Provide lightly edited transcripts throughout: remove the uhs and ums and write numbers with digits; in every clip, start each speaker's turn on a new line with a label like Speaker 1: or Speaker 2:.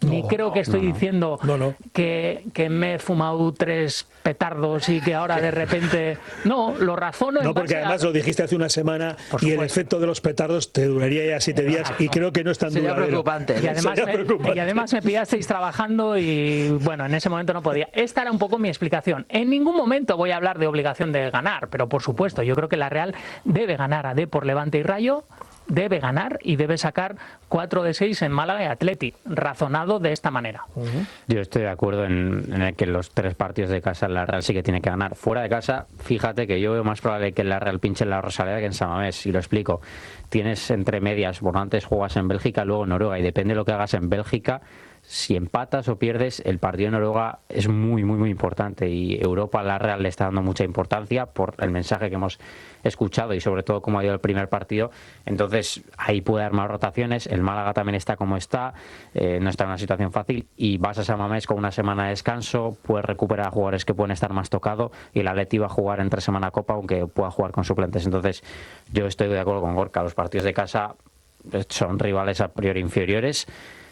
Speaker 1: ni creo que estoy diciendo que me he fumado 3 petardos y que ahora de repente... No, lo razono en
Speaker 2: No, porque además lo dijiste hace una semana y el efecto de los petardos te duraría ya 7 días y creo que no es tan duradero.
Speaker 3: Preocupante.
Speaker 1: Y además me pillasteis trabajando y bueno, en ese momento no podía. Esta era un poco mi explicación. En ningún momento voy a hablar de obligación de ganar, pero por supuesto, yo creo que la Real debe ganar a Depor, Levante y Rayo. Debe ganar y debe sacar 4 de 6 en Málaga y Atleti, razonado de esta manera.
Speaker 4: Yo estoy de acuerdo en el que los 3 partidos de casa la Real sí que tiene que ganar. Fuera de casa, fíjate que yo veo más probable que la Real pinche en la Rosaleda que en San Mamés, y lo explico. Tienes entre medias, bueno, antes juegas en Bélgica, luego en Noruega, y depende de lo que hagas en Bélgica, si empatas o pierdes, el partido en Noruega es muy, muy, muy importante, y Europa, la Real le está dando mucha importancia por el mensaje que hemos escuchado y sobre todo cómo ha ido el primer partido. Entonces ahí puede haber más rotaciones. El Málaga también está como está, no está en una situación fácil, y vas a San Mamés con una semana de descanso, puedes recuperar a jugadores que pueden estar más tocados, y el Atleti va a jugar entre semana Copa, aunque pueda jugar con suplentes. Entonces yo estoy de acuerdo con Gorka, los partidos de casa son rivales a priori inferiores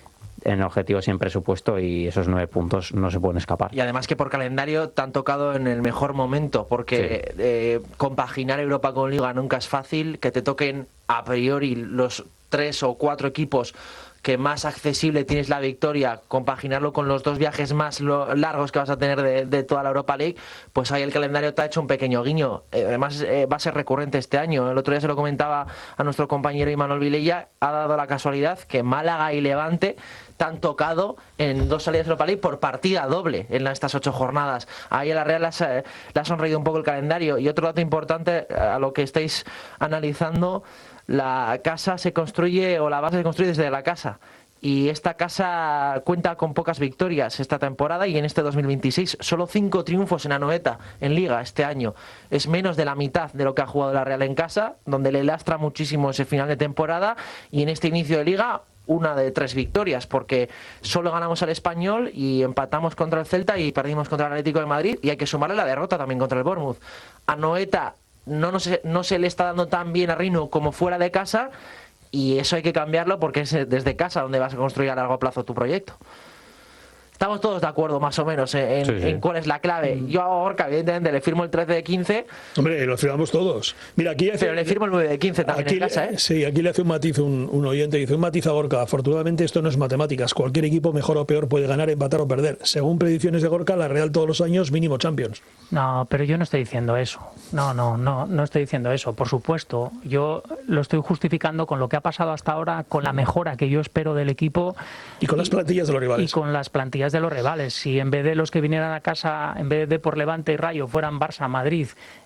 Speaker 4: en objetivo sin presupuesto, y esos 9 puntos no se pueden escapar.
Speaker 3: Y además que por calendario te han tocado en el mejor momento, porque compaginar Europa con Liga nunca es fácil, que te toquen a priori los 3 o 4 equipos que más accesible tienes la victoria, compaginarlo con los 2 viajes más largos que vas a tener de toda la Europa League, pues ahí el calendario te ha hecho un pequeño guiño. Además va a ser recurrente este año. El otro día se lo comentaba a nuestro compañero Imanol Vilella, ha dado la casualidad que Málaga y Levante te han tocado en 2 salidas de Europa League por partida doble en estas 8 jornadas. Ahí a la Real le ha sonreído un poco el calendario. Y otro dato importante a lo que estáis analizando: la casa se construye, o la base se construye desde la casa, y esta casa cuenta con pocas victorias esta temporada, y en este 2026 solo 5 triunfos en Anoeta en Liga este año. Es menos de la mitad de lo que ha jugado la Real en casa, donde le lastra muchísimo ese final de temporada, y en este inicio de Liga 1 de 3 victorias, porque solo ganamos al Español y empatamos contra el Celta y perdimos contra el Atlético de Madrid, y hay que sumarle la derrota también contra el Bournemouth. Anoeta no se le está dando tan bien a Rino como fuera de casa, y eso hay que cambiarlo, porque es desde casa donde vas a construir a largo plazo tu proyecto. Estamos todos de acuerdo más o menos en cuál es la clave. Yo a Gorka, evidentemente, le firmo el 13 de 15.
Speaker 2: Hombre, lo firmamos todos. Mira, aquí
Speaker 3: pero le firmo el 9 de 15 también
Speaker 2: aquí
Speaker 3: en casa, ¿eh?
Speaker 2: Sí, aquí le hace un matiz un oyente, dice: un matiz a Gorka. Afortunadamente esto no es matemáticas. Cualquier equipo, mejor o peor, puede ganar, empatar o perder. Según predicciones de Gorka, la Real todos los años mínimo Champions.
Speaker 1: No, pero yo no estoy diciendo eso. No estoy diciendo eso. Por supuesto, yo lo estoy justificando con lo que ha pasado hasta ahora, con la mejora que yo espero del equipo.
Speaker 2: Y con las plantillas de los rivales.
Speaker 1: Y con las plantillas de los rivales. Si en vez de los que vinieran a casa, en vez de por Levante y Rayo, fueran Barça, Madrid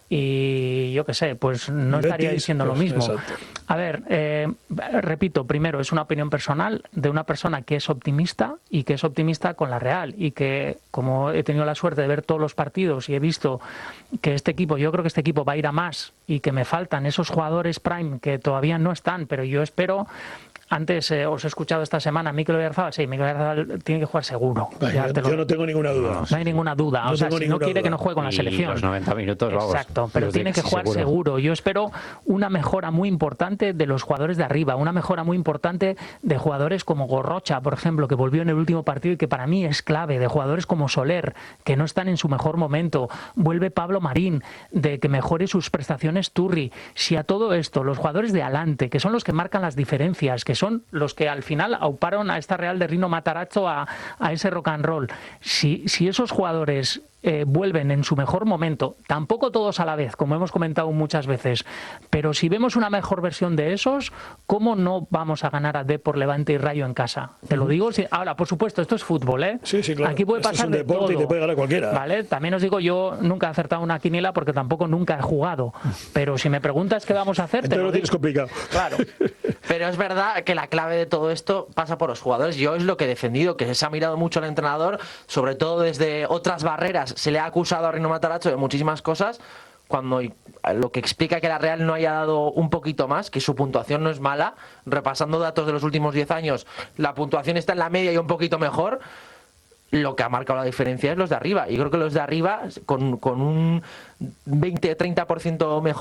Speaker 1: y yo qué sé, pues no estaría diciendo lo mismo. Exacto. A ver, repito, primero, es una opinión personal de una persona que es optimista, y que es optimista con la Real, y que, como he tenido la suerte de ver todos los partidos y he visto que este equipo, yo creo que este equipo va a ir a más, y que me faltan esos jugadores prime que todavía no están, pero yo espero. Antes os he escuchado esta semana Mikel Oyarzabal. Sí, Mikel Oyarzabal tiene que jugar seguro.
Speaker 2: Yo no tengo ninguna duda.
Speaker 1: No hay ninguna duda. No, o sea, si no quiere que no juegue con la selección.
Speaker 4: Los 90 minutos, vamos.
Speaker 1: Exacto, pero tiene que jugar seguro. Yo espero una mejora muy importante de los jugadores de arriba, una mejora muy importante de jugadores como Gorrocha, por ejemplo, que volvió en el último partido y que para mí es clave, de jugadores como Soler, que no están en su mejor momento. Vuelve Pablo Marín, de que mejore sus prestaciones Turri. Si a todo esto, los jugadores de adelante, que son los que marcan las diferencias, que son los que al final auparon a esta Real de Rino Matarazzo a ese rock and roll. Si esos jugadores vuelven en su mejor momento, tampoco todos a la vez, como hemos comentado muchas veces, pero si vemos una mejor versión de esos, ¿cómo no vamos a ganar a Depor, Levante y Rayo en casa? Te lo digo. Ahora, por supuesto, esto es fútbol, ¿eh?
Speaker 2: Sí, claro.
Speaker 1: Aquí puede pasar de todo.
Speaker 2: Es un deporte y te puede ganar cualquiera.
Speaker 1: ¿Vale? También os digo, yo nunca he acertado una quiniela porque tampoco nunca he jugado, pero si me preguntas qué vamos a hacer,
Speaker 2: entonces lo tienes complicado.
Speaker 3: Claro. Pero es verdad que la clave de todo esto pasa por los jugadores. Yo es lo que he defendido, que se ha mirado mucho al entrenador, sobre todo desde otras barreras. Se le ha acusado a Rino Matarazzo de muchísimas cosas, cuando lo que explica que la Real no haya dado un poquito más, que su puntuación no es mala. Repasando datos de los últimos 10 años, la puntuación está en la media y un poquito mejor. Lo que ha marcado la diferencia es los de arriba. Y creo que los de arriba, con un 20-30% mejor,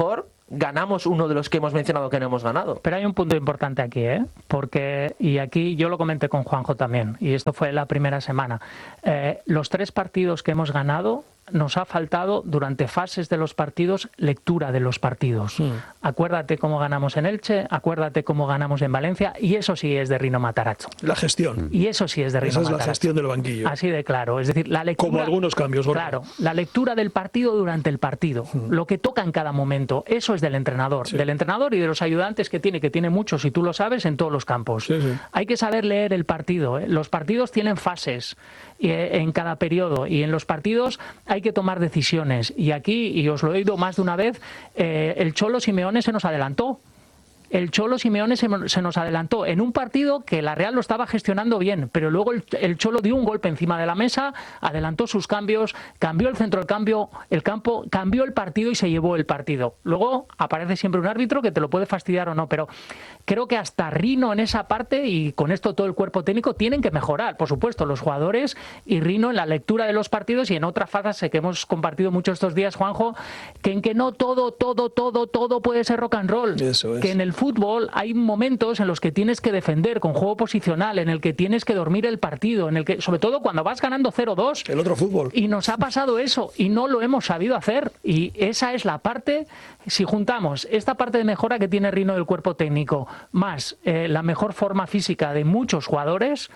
Speaker 3: ganamos uno de los que hemos mencionado que no hemos ganado.
Speaker 1: Pero hay un punto importante aquí, porque, y aquí yo lo comenté con Juanjo también, y esto fue la primera semana, los 3 partidos que hemos ganado, nos ha faltado durante fases de los partidos lectura de los partidos. Acuérdate cómo ganamos en Elche, acuérdate cómo ganamos en Valencia, y eso sí es de Rino Matarazzo.
Speaker 2: La gestión.
Speaker 1: Y eso sí es de Rino Matarazzo.
Speaker 2: Esa es la gestión del banquillo.
Speaker 1: Así de claro. Es decir, la lectura...
Speaker 2: Como algunos cambios, Borja.
Speaker 1: Claro, la lectura del partido durante el partido. Lo que toca en cada momento. Eso es del entrenador. Sí. Del entrenador y de los ayudantes que tiene muchos, y tú lo sabes, en todos los campos. Sí. Hay que saber leer el partido. Los partidos tienen fases en cada periodo, y en los partidos hay que tomar decisiones. Y aquí, y os lo he oído más de una vez, el Cholo Simeone se nos adelantó. El Cholo Simeone se nos adelantó en un partido que la Real lo estaba gestionando bien, pero luego el Cholo dio un golpe encima de la mesa, adelantó sus cambios, cambió el centro del campo, cambió el partido y se llevó el partido. Luego aparece siempre un árbitro que te lo puede fastidiar o no, pero creo que hasta Rino en esa parte, y con esto todo el cuerpo técnico, tienen que mejorar, por supuesto, los jugadores y Rino en la lectura de los partidos, y en otra fase que hemos compartido mucho estos días, Juanjo, que en que no todo puede ser rock and roll. Eso es. Que en el fútbol hay momentos en los que tienes que defender con juego posicional, en el que tienes que dormir el partido, en el que, sobre todo cuando vas ganando 0-2.
Speaker 2: El otro fútbol.
Speaker 1: Y nos ha pasado eso y no lo hemos sabido hacer. Y esa es la parte, si juntamos esta parte de mejora que tiene Rino del cuerpo técnico, más la mejor forma física de muchos jugadores,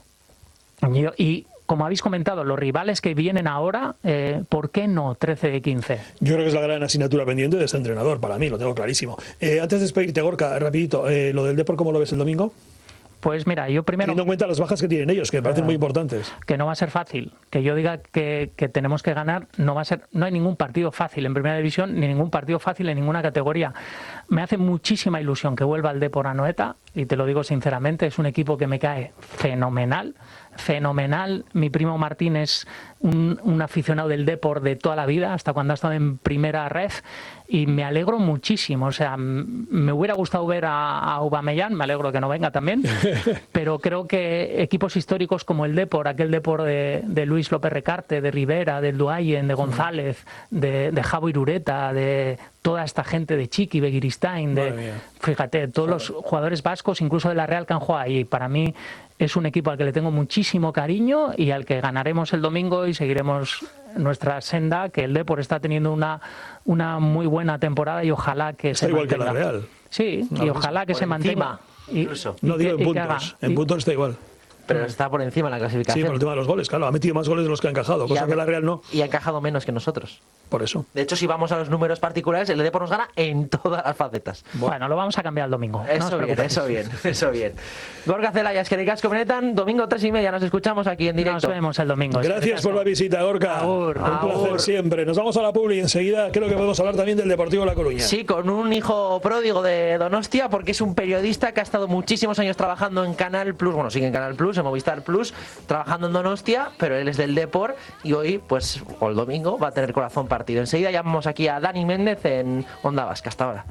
Speaker 1: y como habéis comentado, los rivales que vienen ahora, ¿por qué no 13 de 15?
Speaker 2: Yo creo que es la gran asignatura pendiente de este entrenador, para mí, lo tengo clarísimo. Antes de despedirte, Gorka, rapidito, lo del Depor, ¿cómo lo ves el domingo?
Speaker 1: Pues mira, yo primero...
Speaker 2: Teniendo en cuenta las bajas que tienen ellos, que me parecen muy importantes.
Speaker 1: Que no va a ser fácil. Que yo diga que tenemos que ganar, no va a ser... No hay ningún partido fácil en Primera División, ni ningún partido fácil en ninguna categoría. Me hace muchísima ilusión que vuelva el Depor a Anoeta, y te lo digo sinceramente, es un equipo que me cae fenomenal. Mi primo Martín es un aficionado del Depor de toda la vida, hasta cuando ha estado en primera red, y me alegro muchísimo. O sea, me hubiera gustado ver a Aubameyang, me alegro que no venga también, pero creo que equipos históricos como el Depor, aquel Depor de Luis López Recarte, de Rivera, del Duayen, de González, de Javo Irureta, de toda esta gente, de Chiqui, Begiristain, fíjate, todos los jugadores vascos, incluso de la Real, que han jugado ahí. Para mí es un equipo al que le tengo muchísimo cariño y al que ganaremos el domingo y seguiremos nuestra senda, que el Depor está teniendo una muy buena temporada, y ojalá que
Speaker 2: está
Speaker 1: se
Speaker 2: igual
Speaker 1: mantenga.
Speaker 2: Que la Real.
Speaker 1: Sí, y ojalá que se mantenga.
Speaker 2: No digo en puntos, en puntos está igual.
Speaker 3: Pero está por encima de la clasificación.
Speaker 2: Sí, por el tema de los goles, claro. Ha metido más goles de los que ha encajado, cosa que la Real no.
Speaker 3: Y ha encajado menos que nosotros.
Speaker 2: Por eso.
Speaker 3: De hecho, si vamos a los números particulares, el Depor nos gana en todas las facetas.
Speaker 1: Bueno, lo vamos a cambiar el domingo.
Speaker 3: Eso bien. Gorka Zelaya, eskerrik asko benetan, domingo 3:30, nos escuchamos aquí en directo.
Speaker 1: Nos vemos el domingo.
Speaker 2: Gracias por la visita, Gorka. Un placer siempre. Nos vamos a la publi enseguida. Creo que podemos hablar también del Deportivo La Coruña.
Speaker 3: Sí, con un hijo pródigo de Donostia, porque es un periodista que ha estado muchísimos años trabajando en Canal Plus, bueno, sigue en Canal Plus, en Movistar Plus, trabajando en Donostia, pero él es del Depor, y hoy, pues, o el domingo, va a tener corazón partido. Enseguida llamamos aquí a Dani Méndez en Onda Vasca. Hasta ahora.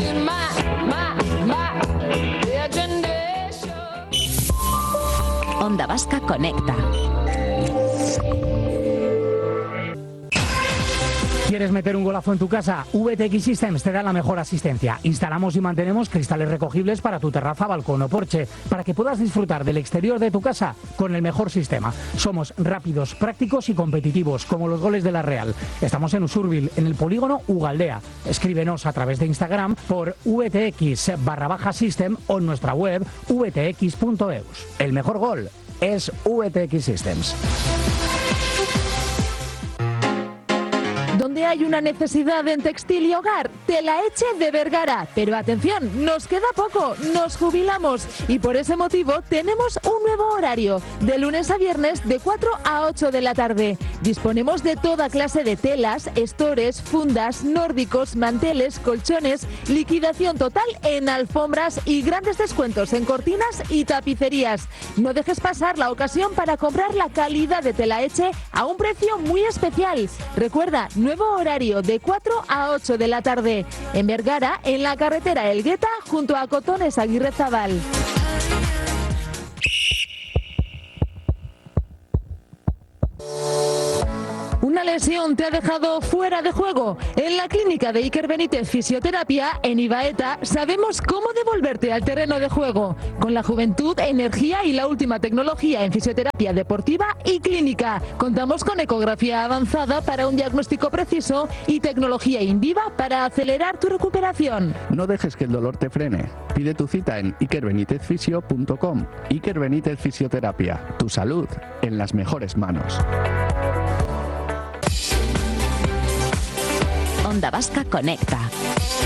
Speaker 5: Onda Vasca conecta.
Speaker 6: ¿Quieres meter un golazo en tu casa? VTX Systems te da la mejor asistencia. Instalamos y mantenemos cristales recogibles para tu terraza, balcón o porche, para que puedas disfrutar del exterior de tu casa con el mejor sistema. Somos rápidos, prácticos y competitivos, como los goles de la Real. Estamos en Usurbil, en el polígono Ugaldea. Escríbenos a través de Instagram por VTX_System o en nuestra web vtx.eus. El mejor gol es VTX Systems.
Speaker 7: Donde hay una necesidad en textil y hogar, Telaeche de Vergara. Pero atención, nos queda poco, nos jubilamos y por ese motivo tenemos un nuevo horario, de lunes a viernes de 4 a 8 de la tarde. Disponemos de toda clase de telas, estores, fundas, nórdicos, manteles, colchones, liquidación total en alfombras y grandes descuentos en cortinas y tapicerías. No dejes pasar la ocasión para comprar la calidad de Telaeche a un precio muy especial. Recuerda, nuevo horario de 4 a 8 de la tarde. En Vergara, en la carretera Elgueta, junto a Cotones Aguirrezabal. Una ¿Una lesión te ha dejado fuera de juego? En la clínica de Iker Benítez Fisioterapia, en Ibaeta, sabemos cómo devolverte al terreno de juego. Con la juventud, energía y la última tecnología en fisioterapia deportiva y clínica. Contamos con ecografía avanzada para un diagnóstico preciso y tecnología in viva para acelerar tu recuperación.
Speaker 5: No dejes que el dolor te frene. Pide tu cita en ikerbenitezfisio.com. Iker Benítez Fisioterapia. Tu salud en las mejores manos.
Speaker 8: Onda Vasca conecta.